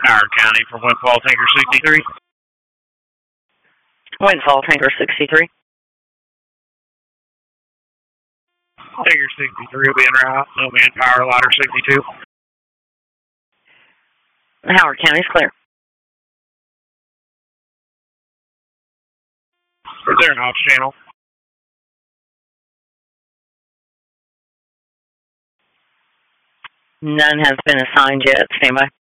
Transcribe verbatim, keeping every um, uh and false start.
Howard County from Windfall Tanker sixty-three. Windfall Tanker sixty-three. Tanker sixty-three will be en route. No manpower, ladder sixty-two. Howard County's clear. Is there an ops channel? None has been assigned yet. Stand by.